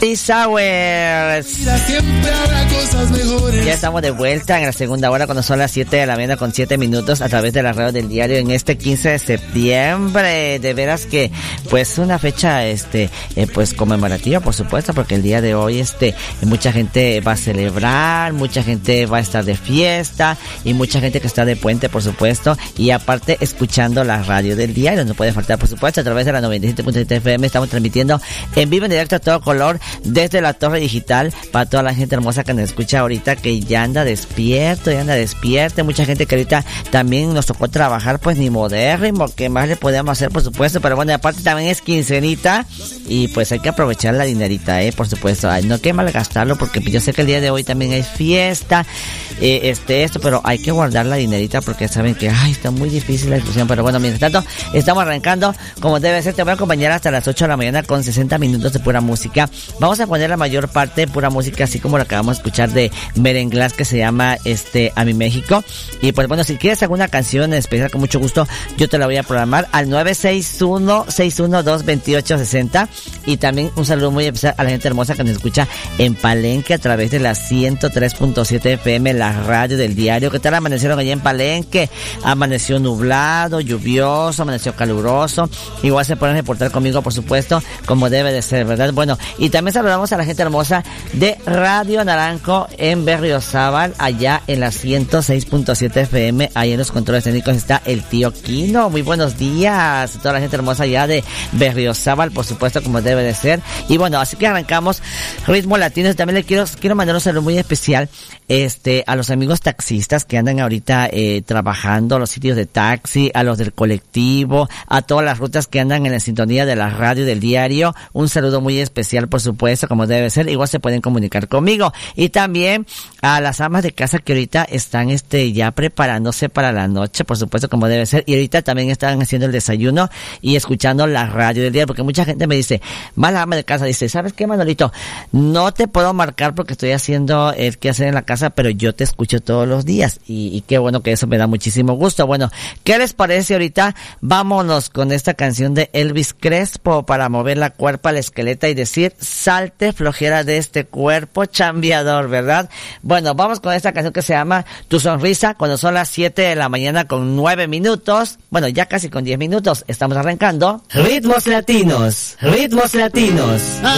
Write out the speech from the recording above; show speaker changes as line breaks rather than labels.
Hours. Ya estamos de vuelta en la segunda hora cuando son las 7 de la mañana con 7 minutos a través de la radio del diario en este 15 de septiembre. De veras que pues una fecha pues conmemorativa, por supuesto, porque el día de hoy mucha gente va a celebrar, mucha gente va a estar de fiesta y mucha gente que está de puente, por supuesto, y aparte escuchando la radio del diario, no puede faltar, por supuesto, a través de la 97.7 FM estamos transmitiendo en vivo, en directo, a todo color desde la torre digital para toda la gente hermosa que nos escucha ahorita, que ya anda despierta, mucha gente que ahorita también nos tocó trabajar, pues ni modérrimo, que más le podemos hacer, por supuesto, pero bueno, aparte también es quincenita y pues hay que aprovechar la dinerita, por supuesto. Ay, no hay que malgastarlo porque yo sé que el día de hoy también hay fiesta, pero hay que guardar la dinerita porque saben que está muy difícil la situación, pero bueno, mientras tanto estamos arrancando como debe ser. Te voy a acompañar hasta las 8 de la mañana con 60 minutos de pura música. Vamos a poner la mayor parte de pura música, así como lo acabamos de escuchar de Merenglás, que se llama A Mi México. Y pues bueno, si quieres alguna canción en especial, con mucho gusto yo te la voy a programar al 961-612-2860. Y también un saludo muy especial a la gente hermosa que nos escucha en Palenque a través de la 103.7 FM, la radio del diario. ¿Qué tal amanecieron allá en Palenque? Amaneció nublado, lluvioso, amaneció caluroso. Igual se pueden reportar conmigo, por supuesto, como debe de ser, ¿verdad? Bueno, y también saludamos a la gente hermosa de Radio Naranjo en Berriozábal, allá en la 106.7 FM. Ahí en los controles técnicos está el tío Quino. Muy buenos días a toda la gente hermosa allá de Berriozábal, por supuesto, como debe de ser. Y bueno, así que arrancamos Ritmo Latino. Y también le quiero mandar un saludo muy especial a los amigos taxistas que andan ahorita trabajando, a los sitios de taxi, a los del colectivo, a todas las rutas que andan en la sintonía de la radio del diario. Un saludo muy especial, por supuesto, como debe ser. Igual se pueden comunicar conmigo. Y también a las amas de casa que ahorita están ya preparándose para la noche, por supuesto, como debe ser. Y ahorita también están haciendo el desayuno y escuchando la radio del diario, porque mucha gente me dice, la ama de casa dice, ¿sabes qué, Manolito? No te puedo marcar porque estoy haciendo el quehacer en la casa, pero yo te escucho todos los días. Y qué bueno, que eso me da muchísimo gusto. Bueno, ¿qué les parece ahorita? Vámonos con esta canción de Elvis Crespo para mover la cuerpa, la esqueleta y decir, salte flojera de este cuerpo chambeador, ¿verdad? Bueno, vamos con esta canción que se llama Tu Sonrisa, cuando son las 7 de la mañana con 9 minutos. Bueno, ya casi con 10 minutos. Estamos arrancando Ritmos Latinos.